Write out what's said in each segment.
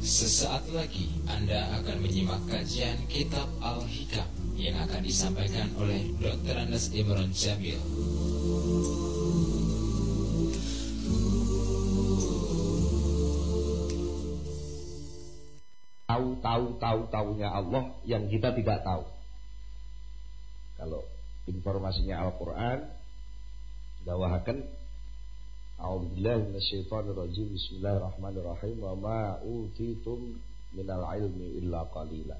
Sesaat lagi Anda akan menyimak kajian Kitab Al-Hikam yang akan disampaikan oleh Dr. Andes Imron Jamil. Tahu-tahunya Allah yang kita tidak tahu. Kalau informasinya Al-Quran dawahaken A'udzubillahi minasyaitonirrajim. Bismillahirrahmanirrahim. Wa ma utitum minal ilmi illa qalila.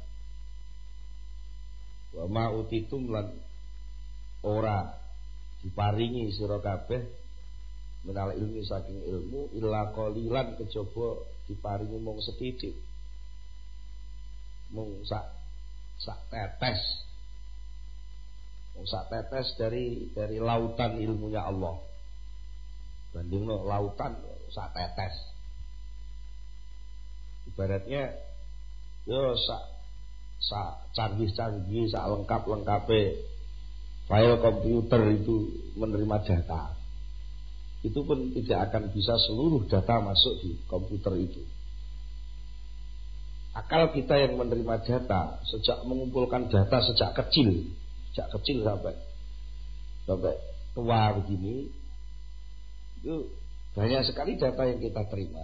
Wa ma utitum lan ora diparingi sira kabeh minal ilmi saking ilmu illa qalilan kejaba diparingi mung sethithik. Mung sak tetes. Mung sak tetes dari lautan ilmunya Allah. Bandingno lautan sak tetes. Ibaratnya yo sak canggih-canggih, sak lengkap-lengkape file komputer itu menerima data. Itu pun tidak akan bisa seluruh data masuk di komputer itu. Akal kita yang menerima data sejak mengumpulkan data sejak kecil sampai tua begini, itu banyak sekali data yang kita terima.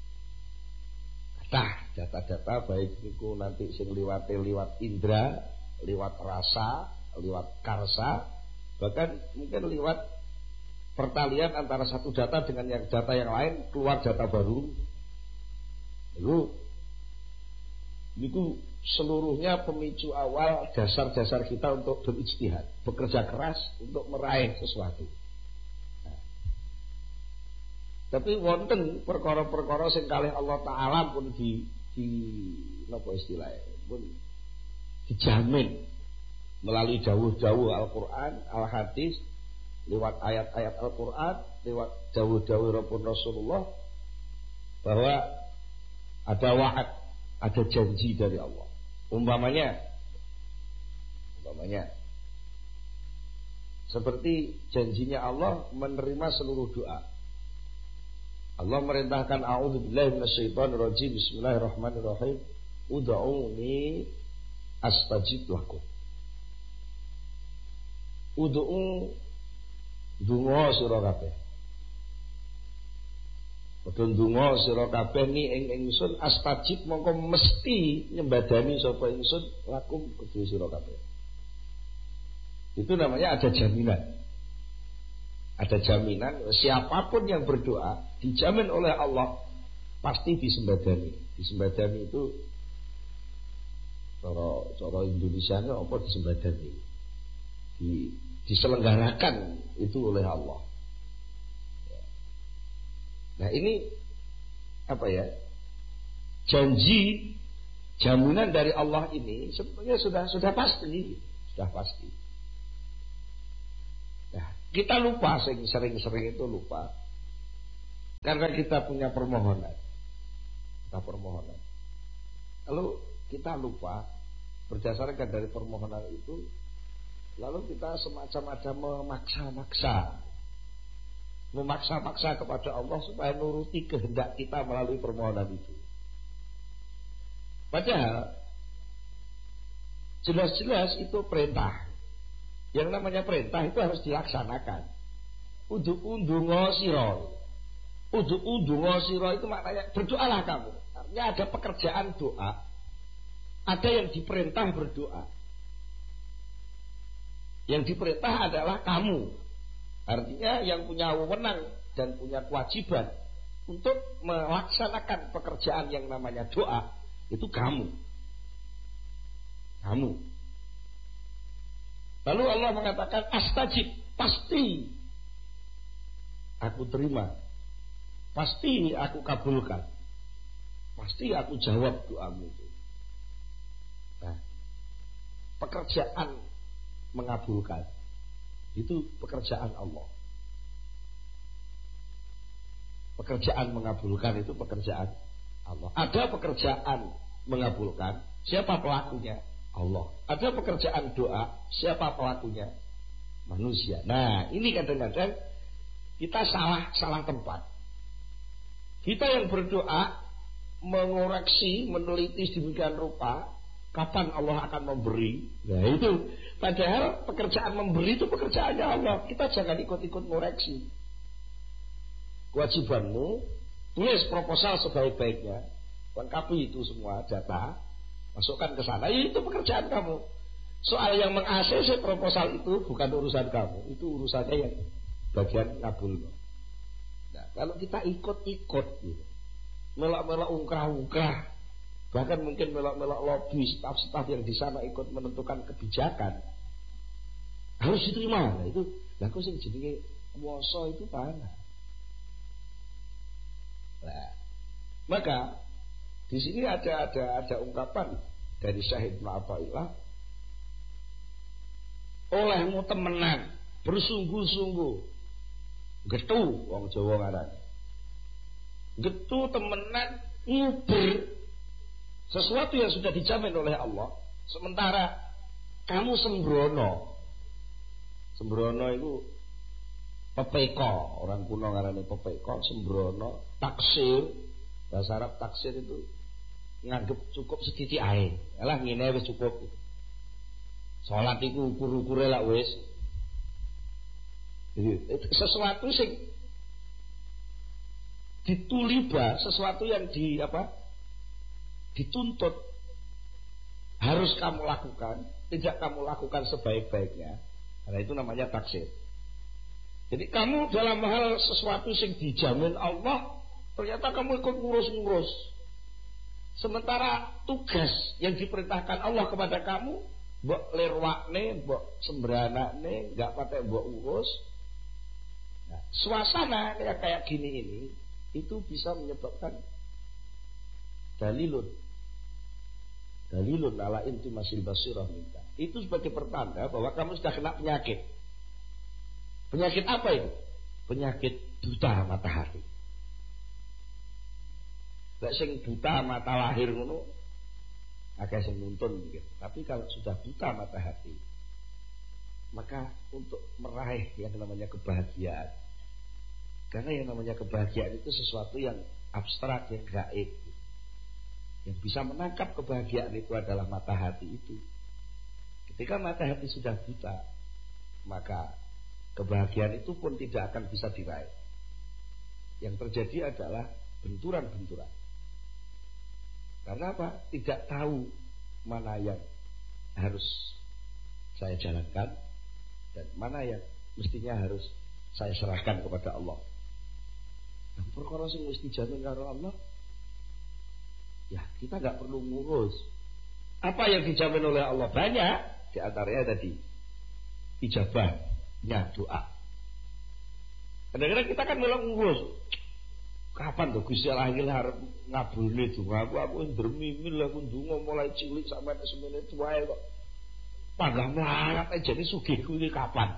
Data-data baik itu nanti sing liwat indra, liwat rasa, liwat karsa, bahkan mungkin liwat pertalian antara satu data dengan yang data yang lain, keluar data baru. Lalu itu seluruhnya pemicu awal dasar-dasar kita untuk berijtihad, bekerja keras untuk meraih sesuatu. Tapi wonten perkara-perkara sing kalih Allah Ta'ala pun di napa istilahnya pun dijamin melalui dawuh-dawuh Al-Quran, Al-Hadis, lewat ayat-ayat Al-Quran, lewat dawuh-dawuh Rasulullah, bahwa ada wa'ad, ada janji dari Allah. Umpamanya seperti janjinya Allah menerima seluruh doa. Allah merintahkan a'udzubillahi minasyaitonirrajim. Bismillahirrahmanirrahim. Ud'uuni astajib lakum. Ud'u donga sira kabeh. Padha donga sira kabeh ni ing ingsun astajib mongko mesti nyembadani sapa ingsun lakum kedue sira kabeh. Itu namanya ada jaminan. Ada jaminan siapapun yang berdoa dijamin oleh Allah pasti disembadani. Disembadani itu cara Indonesianya apa disembadani? Diselenggarakan itu oleh Allah. Nah ini apa ya? Janji jaminan dari Allah ini sebenarnya sudah pasti, sudah pasti. Kita lupa, sering-sering itu lupa. Karena kita punya permohonan. Lalu kita lupa berdasarkan dari permohonan itu, lalu kita semacam ada memaksa kepada Allah supaya nuruti kehendak kita melalui permohonan itu. Padahal jelas-jelas itu perintah. Yang namanya perintah itu harus dilaksanakan. Ud'u ndonga sira. Ud'u ndonga sira itu maknanya berdoalah kamu. Artinya ada pekerjaan doa. Ada yang diperintah berdoa. Yang diperintah adalah kamu. Artinya yang punya wewenang dan punya kewajiban untuk melaksanakan pekerjaan yang namanya doa itu kamu. Lalu Allah mengatakan astajib, pasti aku terima, pasti aku kabulkan, pasti aku jawab doamu itu. Nah, pekerjaan mengabulkan itu pekerjaan Allah. Pekerjaan mengabulkan itu pekerjaan Allah. Ada pekerjaan mengabulkan, siapa pelakunya? Allah. Ada pekerjaan doa, siapa pelakunya? Manusia. Nah, ini kadang-kadang kita salah tempat. Kita yang berdoa mengoreksi, meneliti sedemikian rupa kapan Allah akan memberi. Nah itu, padahal pekerjaan memberi itu pekerjaannya Allah. Kita jangan ikut-ikut mengoreksi. Kewajibanmu tulis proposal sebaik-baiknya, lengkapi itu semua data, masukkan ke sana. Ya, itu pekerjaan kamu. Soal yang meng-ACC proposal itu bukan urusan kamu, itu urusannya yang bagian ngabul. Nah, kalau kita ikut-ikut gitu, melak-melak ungkah-ungkah, bahkan mungkin melak-melak lobby staf-staf yang di sana ikut menentukan kebijakan, harus diterima. Nah, itu lah kok sing jenenge kuwasa itu panah. Nah, maka di sini ada ungkapan dari Syekh Ibnu Athaillah, olehmu temenan bersungguh-sungguh getu wong Jawa ngaran. Getu temenan nguber sesuatu yang sudah dijamin oleh Allah, sementara kamu sembrono. Sembrono itu pepeko, orang kuno ngarani pepeko, sembrono, taksir, bahasa Arab taksir itu nganggep cukup sedikit ae. Alah ngene wis cukup. Salat iku ukur-ukure lak wis. Sesuatu sing dituliba, sesuatu yang dituntut harus kamu lakukan, tidak kamu lakukan sebaik-baiknya. Karena itu namanya taksir. Jadi kamu dalam hal sesuatu yang dijamin Allah, ternyata kamu ikut ngurus-ngurus. Sementara tugas yang diperintahkan Allah kepada kamu, mbok lerwakne, mbok sembranakne, enggak pakai mbok urus. Nah, suasana yang kayak gini ini itu bisa menyebabkan dalilun ala intimasil basirah minta. Itu sebagai pertanda bahwa kamu sudah kena penyakit. Penyakit apa itu? Penyakit buta mata hati. Lek sing buta mata lahir ngono akeh sing nuntun gitu. Tapi kalau sudah buta mata hati, maka untuk meraih yang namanya kebahagiaan, karena yang namanya kebahagiaan itu sesuatu yang abstrak, yang gaib. Yang bisa menangkap kebahagiaan itu adalah mata hati itu. Ketika mata hati sudah buta, maka kebahagiaan itu pun tidak akan bisa diraih. Yang terjadi adalah benturan-benturan. Karena apa? Tidak tahu mana yang harus saya jalankan dan mana yang mestinya harus saya serahkan kepada Allah. Nah, perkara sing mesti dijamin karo Allah, ya kita nggak perlu ngurus. Apa yang dijamin oleh Allah banyak, di antaranya tadi ijabahnya doa. Kadang-kadang kita kan melok ngurus. Kapan tuh Gusti Allah arep ngabulne donga aku bermimil aku ndonga mulai cilik sampai semene tuae kok. Panggah melarat aja ini sugihku ini kapan?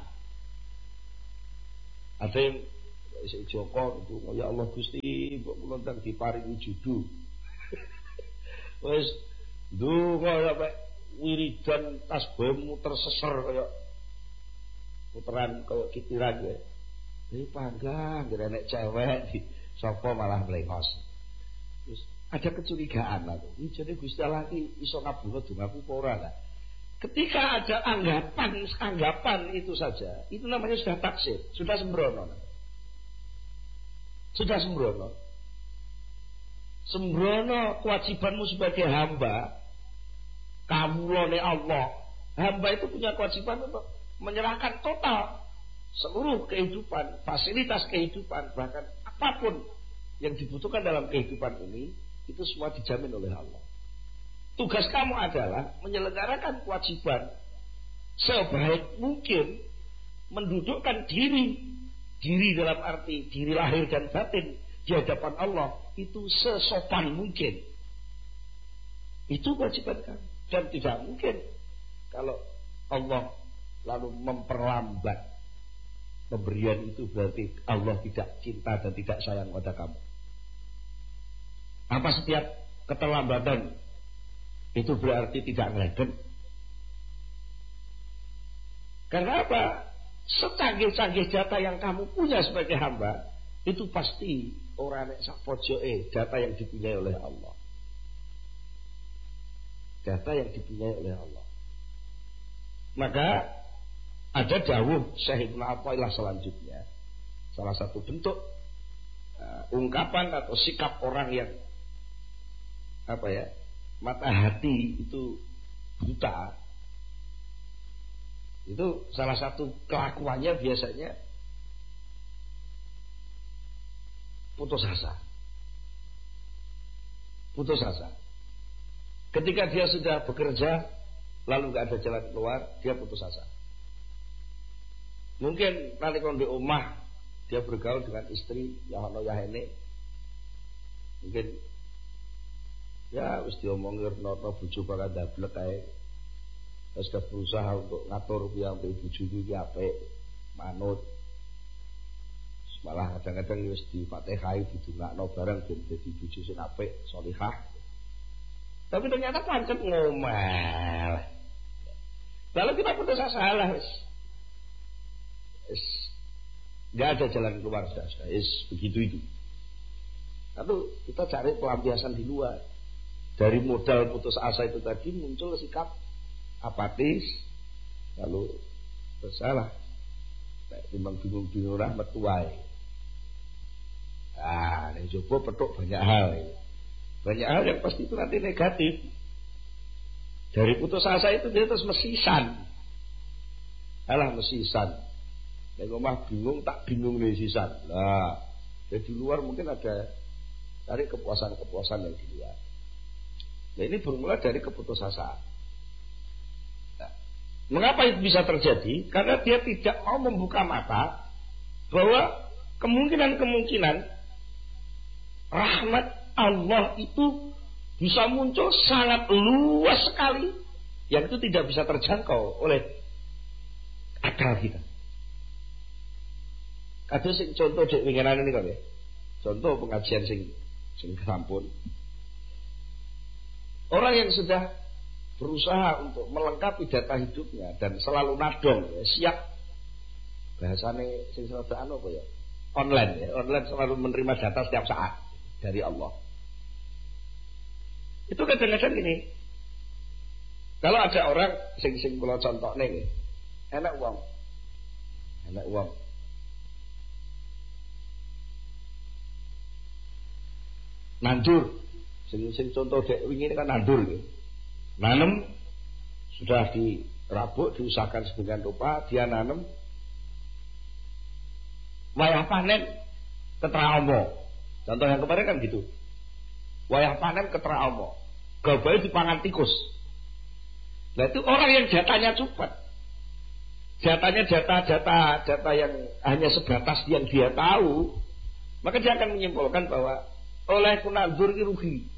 Ada yang si Joko itu, ya Allah Gusti, kok melontar diparingi judu. Wes ndonga sampai wiridan tasbihmu terseser kayak puteran kayak kitiran ya. Ini panggah gerenek cewek di sapa malah mlengos. Terus ada kecurigaan lah. Ini jadi Gusti Allah iki iso ngabulno dongaku apa ora lah. Ketika ada anggapan itu saja, itu namanya sudah taksir, sudah sembrono. Sudah sembrono. Sembrono kewajibanmu sebagai hamba, kawulane Allah. Hamba itu punya kewajiban untuk menyerahkan total seluruh kehidupan, fasilitas kehidupan, bahkan apapun yang dibutuhkan dalam kehidupan ini, itu semua dijamin oleh Allah. Tugas kamu adalah menyelenggarakan kewajiban sebaik mungkin, mendudukkan diri dalam arti diri lahir dan batin di hadapan Allah itu sesopan mungkin. Itu kewajiban kamu. Dan tidak mungkin kalau Allah lalu memperlambat pemberian itu, berarti Allah tidak cinta dan tidak sayang pada kamu. Apa setiap keterlambatan itu berarti tidak ngelegen? Karena apa? Secanggih-canggih data yang kamu punya sebagai hamba, itu pasti ora nek sak pojoke data yang dipunyai oleh Allah. Data yang dipunyai oleh Allah. Maka ada dawuh Syekh Ibnu Athaillah selanjutnya. Salah satu bentuk ungkapan atau sikap orang yang mata hati itu buta. Itu salah satu kelakuannya biasanya putus asa. Putus asa. Ketika dia sudah bekerja lalu gak ada jalan keluar, dia putus asa. Mungkin nanti kalau di rumah dia bergaul dengan istri yang ono yahene, mungkin ya wis diomongir nono bojo bakal dablek kae. Wis sudah berusaha untuk ngatur piye ambek bojo iki apik, manut. Malah kadang-kadang wis di Fatihah didongakno bareng ben dadi bojo sing apik, salihah. Tapi ternyata pancet ngomel. Lalu kita putus asa lah wis. Gak ada jalan keluar sudah. Begitu itu. Lalu kita cari pelampiasan di luar. Dari modal putus asa itu tadi muncul sikap apatis. Lalu bersalah. Timbang bingung-bingung rahmat tuai. Ini coba petuk banyak hal. Banyak hal yang pasti itu nanti negatif. Dari putus asa itu dia terus mesisan. Alah mesisan. Nek omah bingung tak bingung nih sisan. Nah, di luar mungkin ada cari kepuasan-kepuasan yang di luar. Nah, ini bermula dari keputusasaan. Nah, mengapa itu bisa terjadi? Karena dia tidak mau membuka mata bahwa kemungkinan rahmat Allah itu bisa muncul sangat luas sekali, yang itu tidak bisa terjangkau oleh akal kita. Kados sing contoh dek winginan ini kok ya. Contoh pengajian sing sampun. Orang yang sudah berusaha untuk melengkapi data hidupnya dan selalu nadong ya, siap bahasane sing rada apa ya? Online ya. Online selalu menerima data setiap saat dari Allah. Itu kadang-kadang gini. Kalau ada orang sing kula contohne nggih. Enak uang. Nandur. Sing contoh dek wingi kan nandur nggih. Nanem sudah dirabuk, diusahakan sedemikian rupa, dia nanem. Wayah panen ketra omo. Contoh yang kemarin kan gitu. Wayah panen ketra omo. Gabahe dipangan tikus. Nah itu orang yang datanya cepat. Datanya data yang hanya sebatas yang dia tahu, maka dia akan menyimpulkan bahwa oleh kunandur ini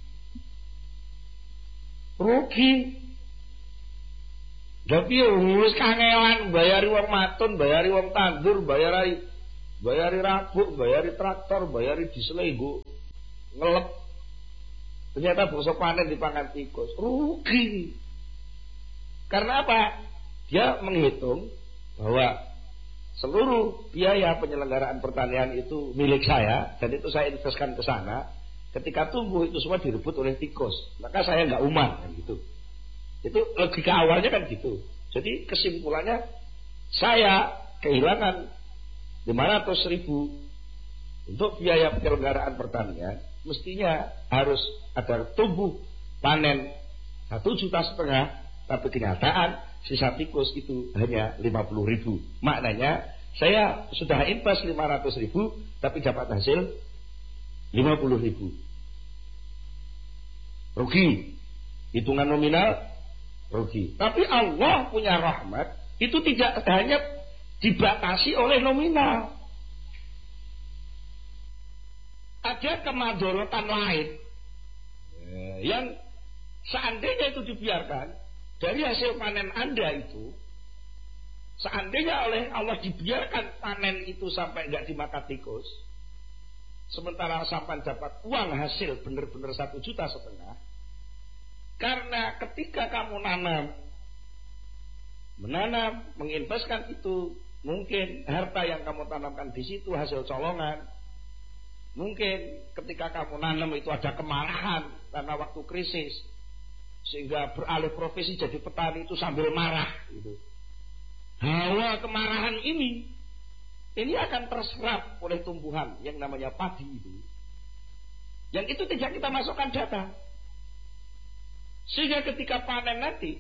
rugi. Tapi wis kangelan bayari wong matun, bayari wong tandur, bayari rabuk, bayari traktor, bayari diselenggo ngelep. Ternyata bosok panen dipangan tikus, rugi. Karena apa? Dia menghitung bahwa seluruh biaya penyelenggaraan pertanian itu milik saya dan itu saya investkan ke sana. Ketika tumbuh itu semua direbut oleh tikus, maka saya nggak uman kan gitu. Itu logika awalnya kan gitu. Jadi kesimpulannya saya kehilangan 500.000 untuk biaya penyelenggaraan pertanian. Mestinya harus ada tumbuh panen 1,5 juta, tapi kenyataan sisa tikus itu hanya 50.000. Maknanya saya sudah invest 500.000 tapi dapat hasil 50.000. Rugi. Hitungan nominal rugi. Tapi Allah punya rahmat itu tidak hanya dibatasi oleh nominal. Ada kemadharatan lain yang seandainya itu dibiarkan dari hasil panen Anda itu, seandainya oleh Allah dibiarkan panen itu sampai nggak dimakan tikus, sementara sampai dapat uang hasil benar-benar 1,5 juta, karena ketika kamu menanam, menginvestkan itu, mungkin harta yang kamu tanamkan di situ hasil colongan, Mungkin ketika kamu nanam itu ada kemarahan karena waktu krisis, sehingga beralih profesi jadi petani itu sambil marah gitu. Hawa kemarahan ini akan terserap oleh tumbuhan yang namanya padi itu. Yang itu tidak kita masukkan data. Sehingga ketika panen nanti,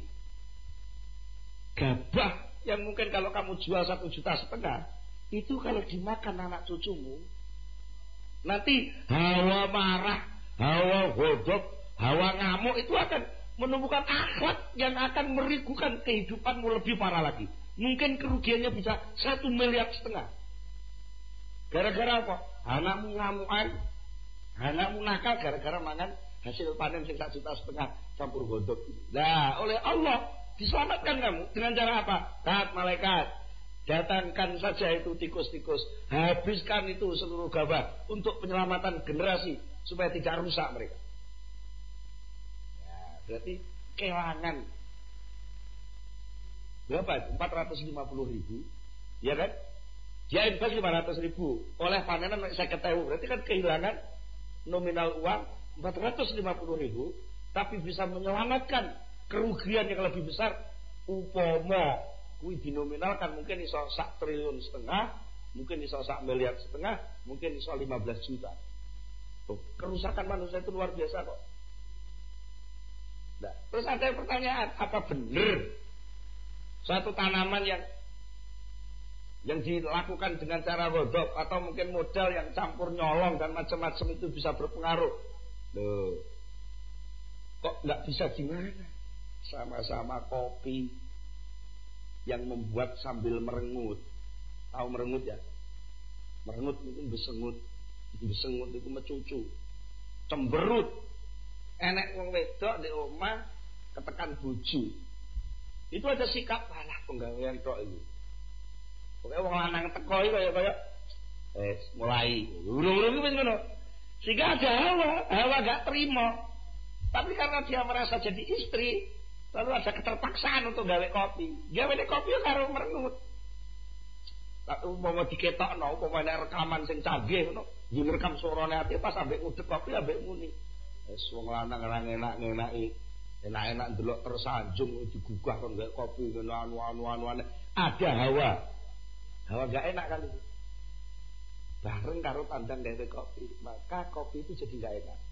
gabah yang mungkin kalau kamu jual 1,5 juta, itu kalau dimakan anak cucumu, nanti hawa marah, hawa godok, hawa ngamuk itu akan menumbuhkan akhlak yang akan merigukan kehidupanmu lebih parah lagi. Mungkin kerugiannya bisa 1,5 miliar. Gara-gara apa? Anakmu ngamukan, anakmu nakal gara-gara makan hasil panen sing 1,5 juta campur godok. Nah, oleh Allah diselamatkan kamu dengan cara apa? Taat malaikat, datangkan saja itu tikus-tikus, habiskan itu seluruh gabah untuk penyelamatan generasi supaya tidak rusak mereka. Ya, berarti kelangan berapa? 450.000, ya kan? Dia invest 500.000 oleh panenan 50.000, berarti kan kehilangan nominal uang 450.000, tapi bisa menyelamatkan kerugian yang lebih besar. Upomo kuwi dinominalkan mungkin iso 1,5 triliun, mungkin iso 1,5 miliar, mungkin iso 15 juta. Tuh, kerusakan manusia itu luar biasa kok. Nah, terus ada pertanyaan, apa benar suatu tanaman yang dilakukan dengan cara godok atau mungkin modal yang campur nyolong dan macam-macam itu bisa berpengaruh? Loh, kok nggak bisa gimana? Sama-sama kopi yang membuat sambil merengut. Tahu merengut ya? Merengut itu besengut itu mecucu, cemberut. Enek wong wedok di omah ketekan bojo. Itu ada sikap alah penggawean tok itu. Pokoke wong lanang teko iki kaya mulai. Urung-urung iki wis ngono. Sehingga ada hawa gak terima. Tapi karena dia merasa jadi istri, lalu ada keterpaksaan untuk gawe kopi. Gawe kopi karo merengut. Tapi umpama diketokno, umpama rekaman sing canggih ngono, direkam suarane ati pas ambek ngudek kopi ambek muni. Wis wong lanang ora enak-enaki. Enak-enak ndelok tersanjung digugah kon gawe kopi ngono anu-anu. Ada hawa. Hawa gak enak kan itu. Bareng karo pandang gawe kopi, maka kopi itu jadi gak enak.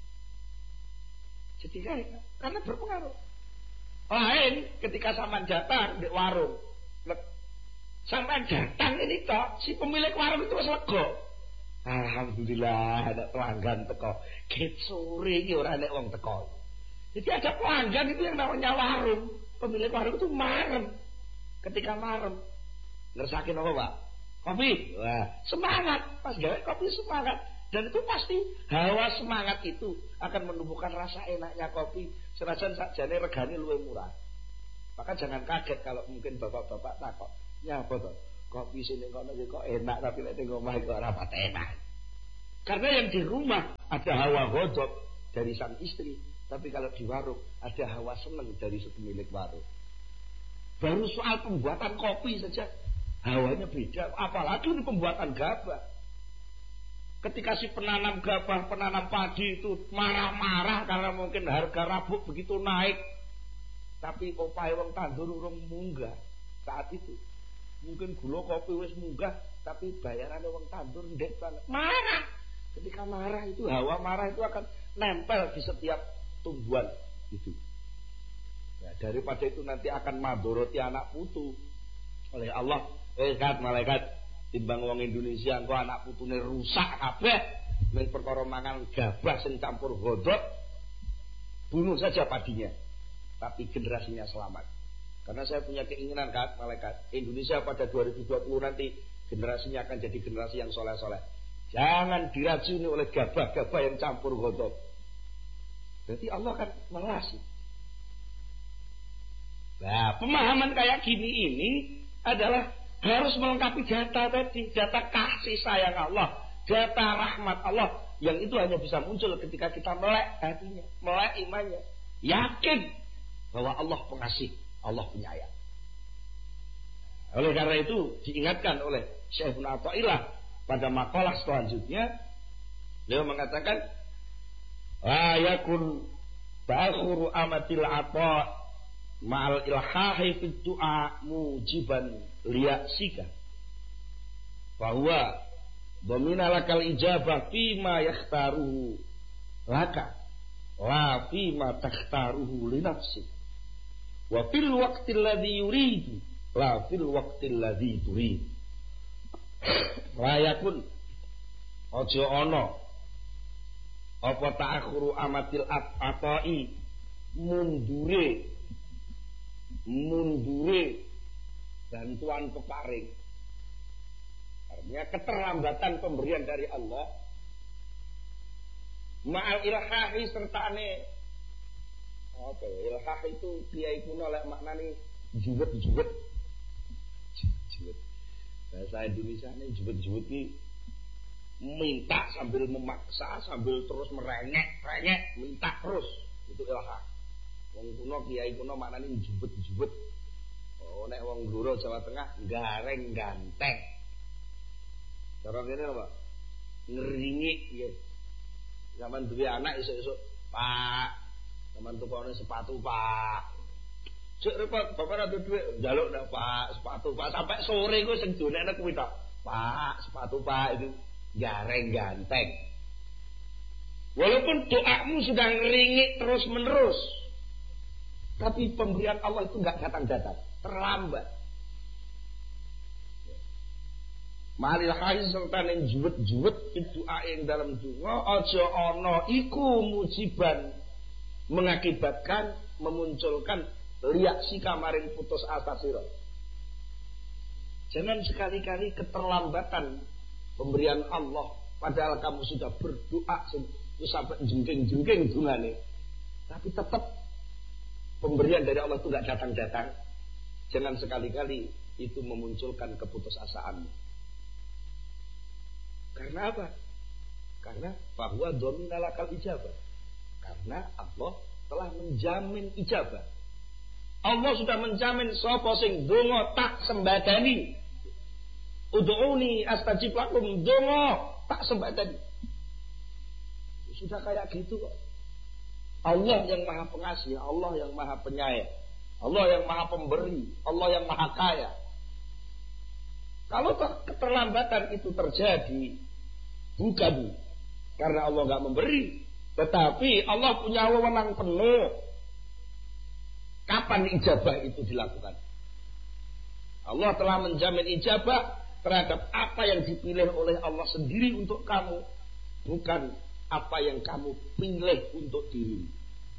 Jadi gak enak karena berpengaruh. Lain ketika sampean datang di warung. Sampean datang ini toh, si pemilik warung itu wis lega. Alhamdulillah ada pelanggan teko. Ket sore iki ora nek wong teko. Jadi ada pelanggan itu yang namanya warung. Pemilik warung itu marem. Ketika marem, ngersake apa, Pak? Kopi. Wah, semangat. Pas gawe kopi semangat. Dan itu pasti hawa semangat itu akan menumbuhkan rasa enaknya kopi. Senajan sakjane regane luwih murah. Maka jangan kaget kalau mungkin bapak-bapak takok, "Nyapa to? Kopi sini kono kok enak tapi nek ning omah kok ora pat enak." Karena yang di rumah ada hawa godok dari sang istri, tapi kalau di warung ada hawa seneng dari si pemilik warung. Baru soal pembuatan kopi saja hawanya beda, apalagi di pembuatan gabah. Ketika si penanam gabah, penanam padi itu marah-marah karena mungkin harga rabuk begitu naik, tapi opahe wong tandur urung munggah saat itu. Mungkin gula kopi wis munggah, tapi bayarannya wong tandur ndek banget. Marah. Ketika marah itu, hawa marah itu akan nempel di setiap tumbuhan itu. Ya, daripada itu nanti akan madoroti anak putu oleh Allah. Malaikat timbang wong Indonesia engko anak putune rusak kabeh ning perkara mangan gabah sing campur godhog, bunuh saja padinya. Tapi generasinya selamat. Karena saya punya keinginan kan, malaikat, Indonesia pada 2020 nanti generasinya akan jadi generasi yang soleh-soleh. Jangan diracuni oleh gabah-gabah yang campur godhog. Berarti Allah akan melasi. Nah, pemahaman kayak gini ini adalah harus melengkapi data tadi, data kasih sayang Allah, data rahmat Allah, yang itu hanya bisa muncul ketika kita melek hatinya, melek imannya, yakin bahwa Allah pengasih, Allah penyayang. Oleh karena itu diingatkan oleh Syekh Ibnu Athaillah pada makalah selanjutnya, Beliau mengatakan, la yakun ta'khuru amatil ata ma'al ilhahi fid du'a mujiban liya'sika. Bahwa domina lakal ijabah fima yakhtaruhu laka la fima takhtaruhu li nafsik wa fil waqtil ladzi yuridu la fil waqtil ladzi turid. Layakun ojo ono apa ta'akhuru amatil atai mundure bantuan peparing. Artinya keterlambatan pemberian dari Allah ma'al ilhahi sertane apa ya, ilhah itu kiai kuno lek maknane juwet bahasa Indonesia ini juwet iki minta sambil memaksa sambil terus merengek minta terus, itu ilhah. Wong kuno kiai kuno maknane juwet. Oh nek wong Blora Jawa Tengah gareng ganteng. Cara ngene lho, Pak. Ngeringi ya. Zaman duwe anak esuk-esuk, Pak, zaman tukone sepatu, Pak. Cek repot, bapak ora duwe njaluk ndak, Pak, sepatu, Pak. Sampai sore ku sing donekne kuwi tok. Pak, sepatu, Pak, itu gareng ganteng. Walaupun doamu sudah ngeringi terus-menerus, tapi pemberian Allah itu enggak datang-datang, terlambat. Maril haris serta ning juwet-juwet itu yang dalam donga aja ana iku mujiban mengakibatkan memunculkan liaksi kamarin putus asa sira. Jangan sekali-kali keterlambatan pemberian Allah padahal kamu sudah berdoa sampai jengking dungane, tapi tetap pemberian dari Allah itu tidak datang-datang. Jangan sekali-kali itu memunculkan keputusasaanmu. Karena apa? Karena bahwa domina lakal ijabah. Karena Allah telah menjamin ijabah. Allah sudah menjamin sapa sing donga tak sembadani. Ud'uni astajib lakum, donga tak sembadani. Sudah kayak gitu kok. Allah yang maha pengasih, Allah yang maha penyayang, Allah yang maha pemberi, Allah yang maha kaya. Kalau keterlambatan itu terjadi bukan karena Allah nggak memberi, tetapi Allah punya wewenang penuh kapan ijabah itu dilakukan. Allah telah menjamin ijabah terhadap apa yang dipilih oleh Allah sendiri untuk kamu, bukan apa yang kamu pilih untuk diri.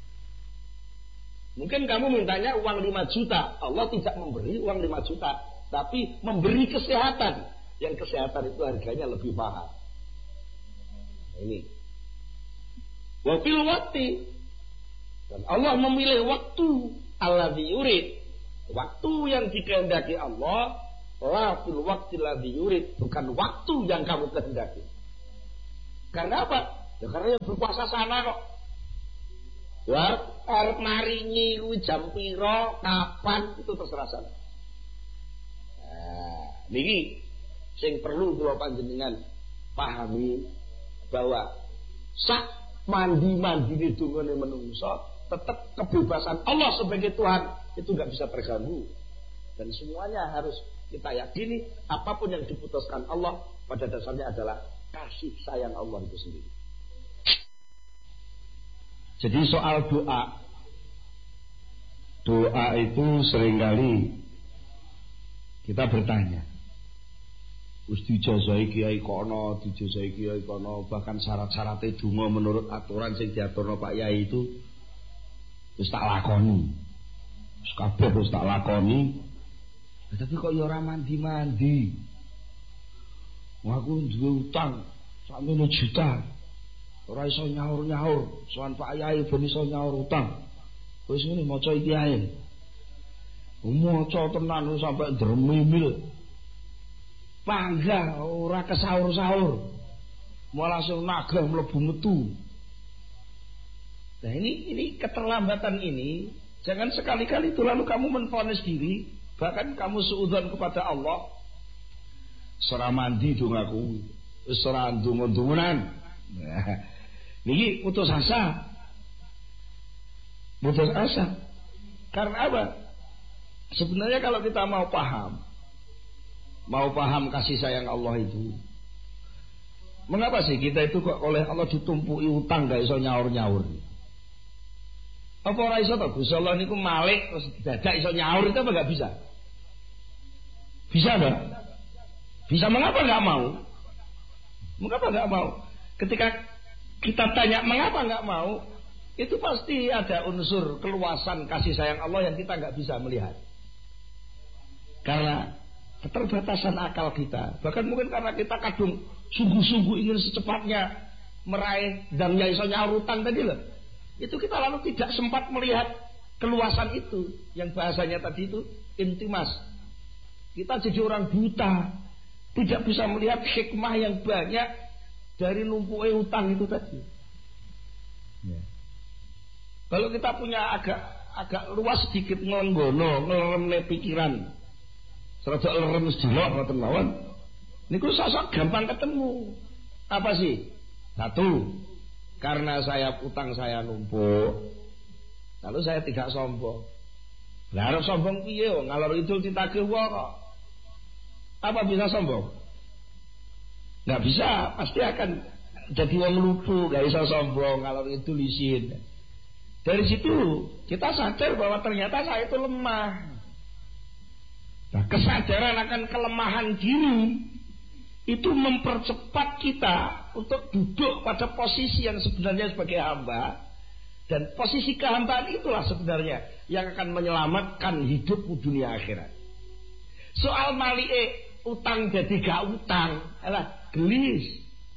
Mungkin kamu mintanya uang 5 juta, Allah tidak memberi uang 5 juta, tapi memberi kesehatan. Yang kesehatan itu harganya lebih mahal. Ini. Wa fil waqti, dan Allah memilih waktu alladzi yurid, waktu yang dikehendaki Allah, la fil waqti alladzi yurid, bukan waktu yang kamu kehendaki. Karena apa? Ya karena yang berpuasa sana kok. Ya, arep maringi kuwi jam pira, kapan itu terserah sana. Nah, niki sing perlu kula panjenengan pahami bahwa sak mandi-mandine dungane menungso tetap kebebasan Allah sebagai Tuhan itu enggak bisa terganggu. Dan semuanya harus kita yakini apapun yang diputuskan Allah pada dasarnya adalah kasih sayang Allah itu sendiri. Jadi soal doa itu seringkali kita bertanya, dijazahi kiai kono, dijazahi kiai kono, bahkan syarat-syaratnya donga menurut aturan sing diaturno Pak Yai itu wis tak lakoni. Wis kabeh wis tak lakoni. Tapi kok ya ora mandi-mandi. Wah aku duwe utang sakmene juta. Ora iso nyaur-nyaur, sowan Pak Yai ben iso nyaur utang. Wis ngene maca iki ae. Maca tenan sampai dremimil. Pangga ora kesaur-saur. Mau langsung nagah mlebu metu. Nah ini keterlambatan ini jangan sekali-kali itu lalu kamu menvonis diri, bahkan kamu suudzon kepada Allah. Ora mandi dongaku, wis ora ndonga-ndonganan. Nah, niki putus asa. Putus asa. Karena apa? Sebenarnya kalau kita mau paham kasih sayang Allah itu, mengapa sih kita itu kok oleh Allah ditumpui utang gak iso nyaur-nyaur? Apa ora iso to Gusti Allah niku malik terus dadak iso nyaur itu apa gak bisa? Bisa enggak? Bisa, mengapa gak mau? Mengapa gak mau? Ketika kita tanya mengapa gak mau, itu pasti ada unsur keluasan kasih sayang Allah yang kita nggak bisa melihat. Karena keterbatasan akal kita, bahkan mungkin karena kita kadung sungguh-sungguh ingin secepatnya meraih dan iso nyaur utang tadi loh. Itu kita lalu tidak sempat melihat keluasan itu, yang bahasanya tadi itu intimas. Kita jadi orang buta, tidak bisa melihat hikmah yang banyak dari numpuknya utang itu tadi. Ya. Kalau kita punya agak luas sedikit ngelenggono, ngeleremne pikiran, serada lerem sedilok ngoten mawon. Niku sosok gampang ketemu. Apa sih? Satu, karena utang saya numpuk, lalu saya tidak sombong. Lah arep sombong piye wong ngalor idul ditagih wae kok. Apa bisa sombong? Nggak bisa, pasti akan jadi wong lupu, gak bisa sombong ngalor idul isin. Dari situ kita sadar bahwa ternyata saya itu lemah. Nah, kesadaran akan kelemahan diri itu mempercepat kita untuk duduk pada posisi yang sebenarnya sebagai hamba. Dan posisi kehambaan itulah sebenarnya yang akan menyelamatkan hidupmu dunia akhirat. Soal malike utang jadi gak utang, alah gelis.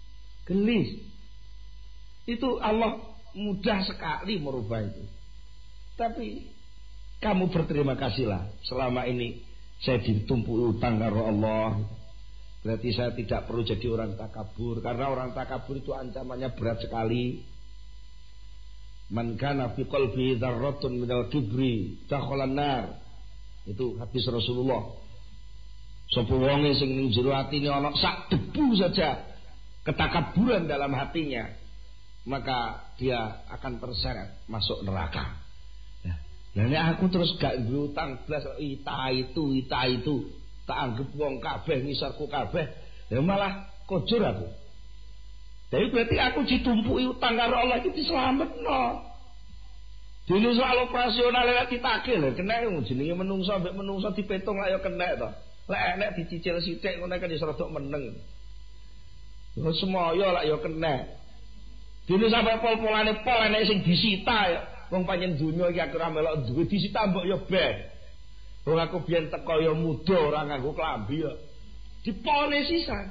Itu Allah mudah sekali merubah itu. Tapi kamu berterima kasihlah, selama ini saya ditumpuk utang karo Allah. Berarti saya tidak perlu jadi orang takabur, karena orang takabur itu ancamannya berat sekali. Man kana fi qalbi dzarratun minal kibri dakhalan nar. Itu hadis Rasulullah. Sapa wonge sing ning jero atine ana sak debu saja ketakaburan dalam hatinya, maka dia akan terseret masuk neraka. Nah, ini aku terus gak utang blas ita itu tak anggap wong kabeh ngisarku kabeh, ya malah kojur aku. Jadi berarti aku ditumpuki utang karo Allah iki diselametno. Dene soal operasional lek ditagih lho kena jenenge menungso mbek menungso dipetung lak ya kena to. Lek enek dicicil sithik ngono kan iso rada meneng. Terus semoyo lak ya kena. Dene sampai pol-polane pol enek sing disita ya. Wong panjen donya iki aku ora melok duwe disita mbok ya beh. Wong aku biyen teko ya muda ora nganggo klambi ya. Dipone sisan.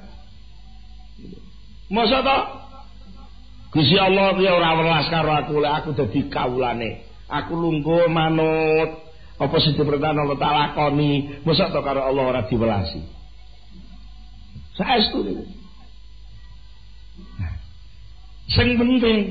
Masa to? Gusti Allah ya ora welas karo aku lek aku dadi kawulane. Aku lungguh manut apa sing diperintahno Allah tak lakoni. Masa to karo Allah ora diwelasi. Saestu niku. Sing penting